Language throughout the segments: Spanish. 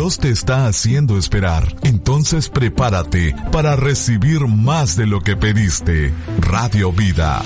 Dios te está haciendo esperar. Entonces prepárate para recibir más de lo que pediste. Radio Vida.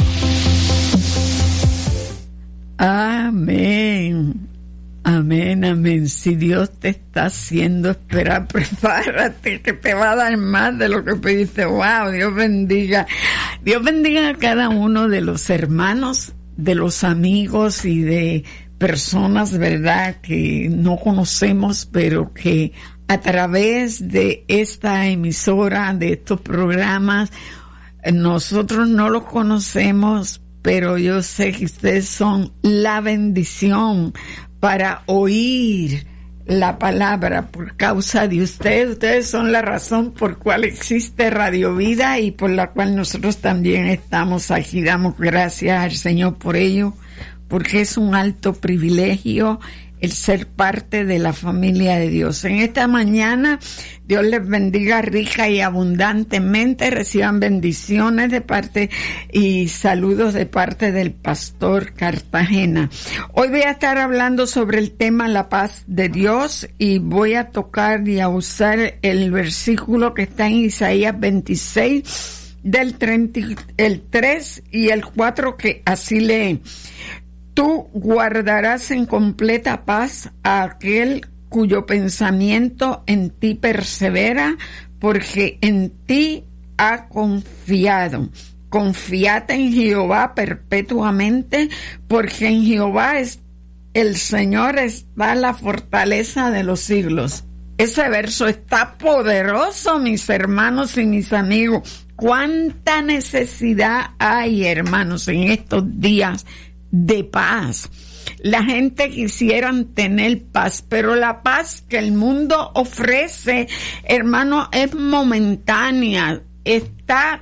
Amén. Amén, amén. Si Dios te está haciendo esperar, prepárate que te va a dar más de lo que pediste. Wow, Dios bendiga. Dios bendiga a cada uno de los hermanos, de los amigos y de personas, ¿verdad?, que no conocemos, pero que a través de esta emisora, de estos programas, nosotros no los conocemos, pero yo sé que ustedes son la bendición para oír la palabra por causa de ustedes. Ustedes son la razón por cual existe Radio Vida y por la cual nosotros también estamos aquí. Damos gracias al Señor por ello, porque es un alto privilegio el ser parte de la familia de Dios. En esta mañana, Dios les bendiga rica y abundantemente. Reciban bendiciones de parte y saludos de parte del pastor Cartagena. Hoy voy a estar hablando sobre el tema la paz de Dios y voy a tocar y a usar el versículo que está en Isaías 26 del 3 y el 4, que así lee: Tú guardarás en completa paz a aquel cuyo pensamiento en ti persevera, porque en ti ha confiado. Confiad en Jehová perpetuamente, porque en Jehová el Señor está la fortaleza de los siglos. Ese verso está poderoso, mis hermanos y mis amigos. Cuánta necesidad hay, hermanos, en estos días de paz. La gente quisiera tener paz, pero la paz que el mundo ofrece, hermano, es momentánea, está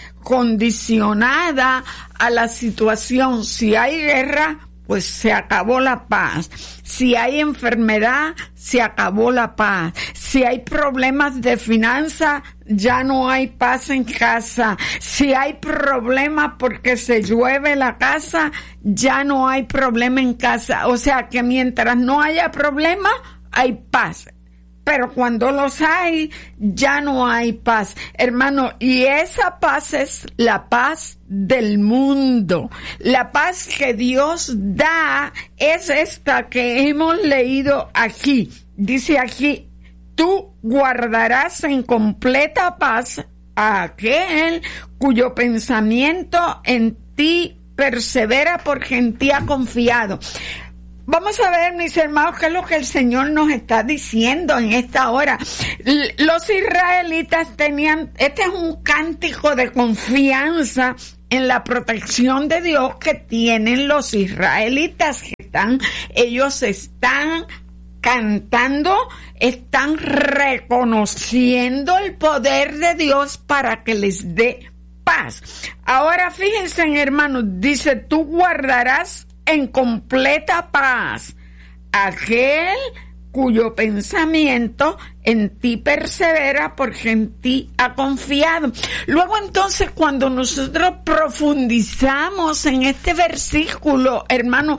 condicionada a la situación. Si hay guerra, pues se acabó la paz. Si hay enfermedad, se acabó la paz. Si hay problemas de finanzas, ya no hay paz en casa. Si hay problemas porque se llueve la casa, ya no hay problema en casa. O sea que mientras no haya problema, hay paz. Pero cuando los hay, ya no hay paz. Hermano, y esa paz es la paz del mundo. La paz que Dios da es esta que hemos leído aquí. Dice aquí: tú guardarás en completa paz a aquel cuyo pensamiento en ti persevera, porque en ti ha confiado. Vamos a ver, mis hermanos, qué es lo que el Señor nos está diciendo en esta hora. Los israelitas tenían, este es un cántico de confianza en la protección de Dios que tienen los israelitas, ellos están cantando, están reconociendo el poder de Dios para que les dé paz. Ahora fíjense, hermanos, dice: tú guardarás en completa paz aquel cuyo pensamiento en ti persevera, porque en ti ha confiado. Luego entonces, cuando nosotros profundizamos en este versículo, hermano,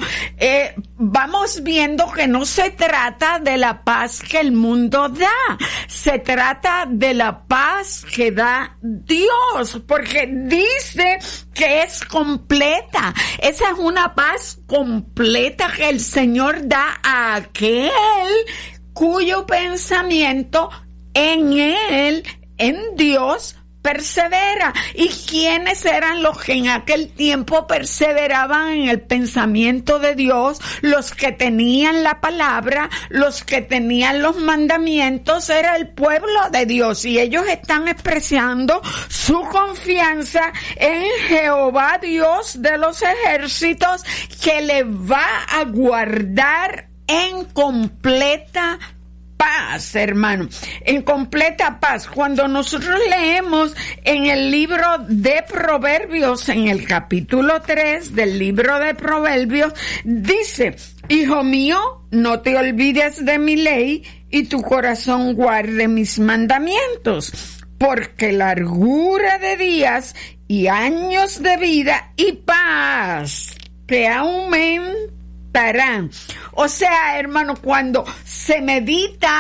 vamos viendo que no se trata de la paz que el mundo da, se trata de la paz que da Dios, porque dice que es completa. Esa es una paz completa que el Señor da a aquel cuyo pensamiento en Él, en Dios, persevera. ¿Y quiénes eran los que en aquel tiempo perseveraban en el pensamiento de Dios? Los que tenían la palabra, los que tenían los mandamientos, era el pueblo de Dios, y ellos están expresando su confianza en Jehová, Dios de los ejércitos, que les va a guardar en completa paz, hermano, en completa paz. Cuando nosotros leemos en el libro de Proverbios, en el capítulo 3 del libro de Proverbios, dice: hijo mío, no te olvides de mi ley, y tu corazón guarde mis mandamientos, porque largura de días y años de vida y paz te aumentarán. O sea, hermano, cuando se medita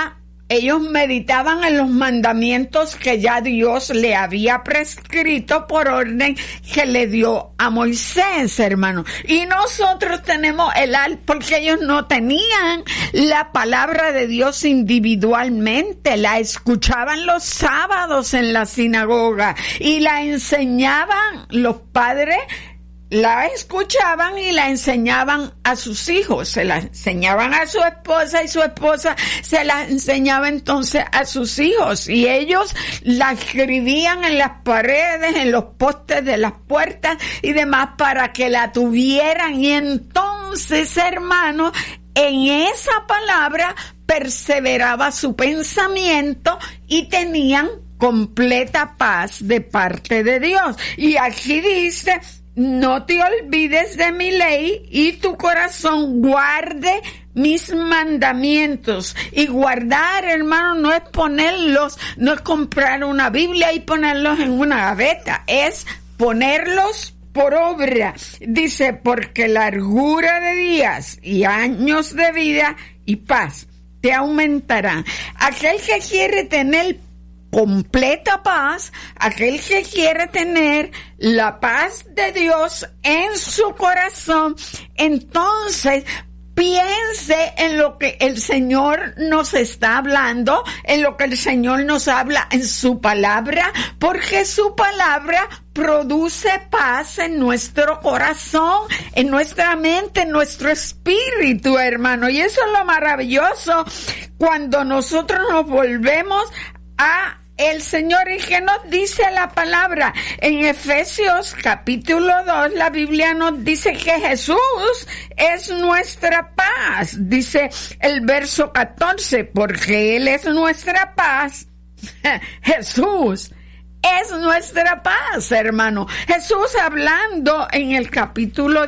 ellos meditaban en los mandamientos que ya Dios le había prescrito por orden que le dio a Moisés, hermano. Y nosotros tenemos porque ellos no tenían la palabra de Dios individualmente, la escuchaban los sábados en la sinagoga y la enseñaban los padres. La escuchaban y la enseñaban a sus hijos, se la enseñaban a su esposa y su esposa se la enseñaba entonces a sus hijos y ellos la escribían en las paredes, en los postes de las puertas y demás para que la tuvieran. Y entonces, hermanos, en esa palabra perseveraba su pensamiento y tenían completa paz de parte de Dios. Y aquí dice: no te olvides de mi ley y tu corazón guarde mis mandamientos. Y guardar, hermano, no es ponerlos, no es comprar una Biblia y ponerlos en una gaveta, es ponerlos por obra. Dice: porque largura de días y años de vida y paz te aumentarán. Aquel que quiere tener completa paz, aquel que quiere tener la paz de Dios en su corazón, entonces piense en lo que el Señor nos está hablando, en lo que el Señor nos habla en su palabra, porque su palabra produce paz en nuestro corazón, en nuestra mente, en nuestro espíritu, hermano. Y eso es lo maravilloso cuando nosotros nos volvemos a el Señor. ¿Y qué nos dice la palabra? En Efesios capítulo 2, la Biblia nos dice que Jesús es nuestra paz. Dice el verso 14, porque Él es nuestra paz. Jesús es nuestra paz, hermano. Jesús hablando en el capítulo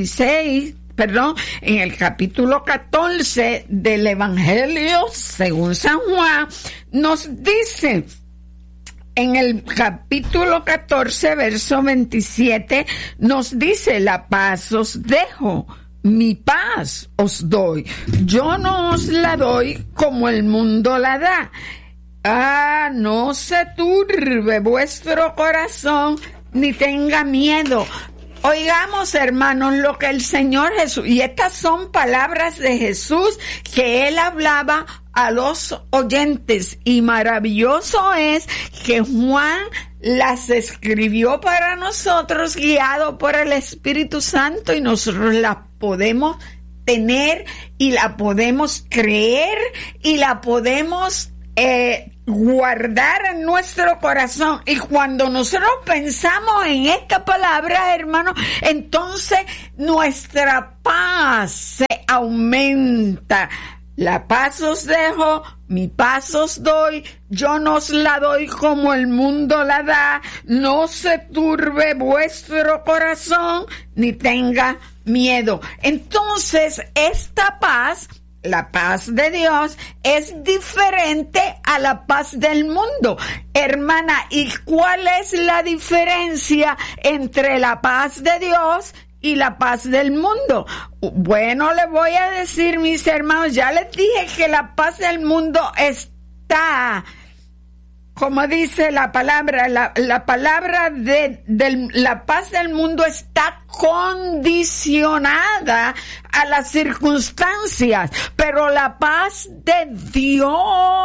14 del Evangelio según San Juan, nos dice en el capítulo 14, verso 27, nos dice: la paz os dejo, mi paz os doy. Yo no os la doy como el mundo la da. No se turbe vuestro corazón, ni tenga miedo. Oigamos, hermanos, lo que el Señor Jesús, y estas son palabras de Jesús que Él hablaba a los oyentes, y maravilloso es que Juan las escribió para nosotros, guiado por el Espíritu Santo, y nosotros las podemos tener y la podemos creer y la podemos guardar en nuestro corazón. Y cuando nosotros pensamos en esta palabra, hermano, entonces nuestra paz se aumenta. La paz os dejo, mi paz os doy, yo no os la doy como el mundo la da. No se turbe vuestro corazón, ni tenga miedo. Entonces, esta paz, la paz de Dios, es diferente a la paz del mundo. Hermana, ¿y cuál es la diferencia entre la paz de Dios y la paz del mundo? Bueno, les voy a decir, mis hermanos, ya les dije que la paz del mundo está, como dice la palabra, la palabra de la paz del mundo está condicionada a las circunstancias, pero la paz de Dios,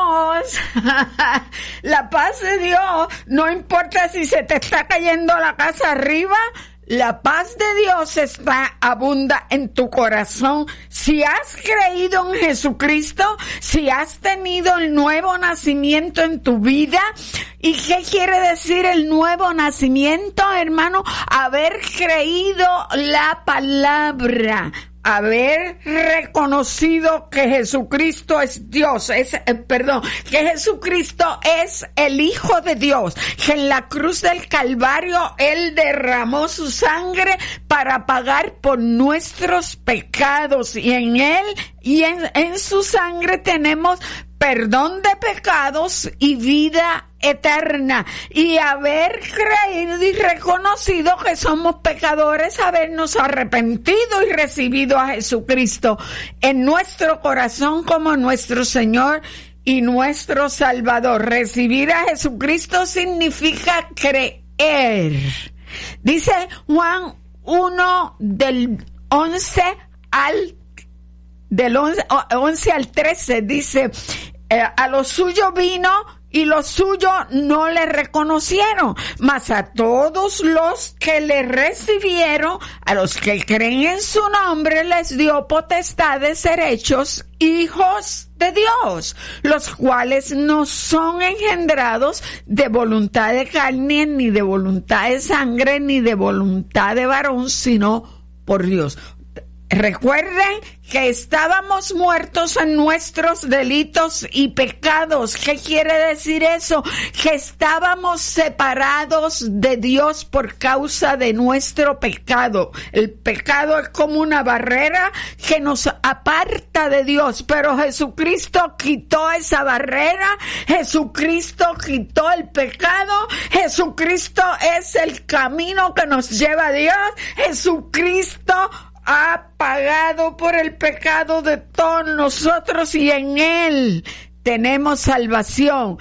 la paz de Dios, no importa si se te está cayendo la casa arriba, la paz de Dios abunda en tu corazón. Si has creído en Jesucristo, si has tenido el nuevo nacimiento en tu vida. ¿Y qué quiere decir el nuevo nacimiento, hermano? Haber creído la palabra, haber reconocido que Jesucristo es Dios, que Jesucristo es el Hijo de Dios, que en la cruz del Calvario Él derramó su sangre para pagar por nuestros pecados, y en Él y en su sangre tenemos perdón de pecados y vida eterna. Y haber creído y reconocido que somos pecadores, habernos arrepentido y recibido a Jesucristo en nuestro corazón como nuestro Señor y nuestro Salvador. Recibir a Jesucristo significa creer. Dice Juan 1 del 11 al 13, dice, a lo suyo vino y los suyos no le reconocieron, mas a todos los que le recibieron, a los que creen en su nombre, les dio potestad de ser hechos hijos de Dios, los cuales no son engendrados de voluntad de carne, ni de voluntad de sangre, ni de voluntad de varón, sino por Dios. Recuerden que estábamos muertos en nuestros delitos y pecados. ¿Qué quiere decir eso? Que estábamos separados de Dios por causa de nuestro pecado. El pecado es como una barrera que nos aparta de Dios, pero Jesucristo quitó esa barrera. Jesucristo quitó el pecado. Jesucristo es el camino que nos lleva a Dios. Jesucristo ha pagado por el pecado de todos nosotros y en Él tenemos salvación.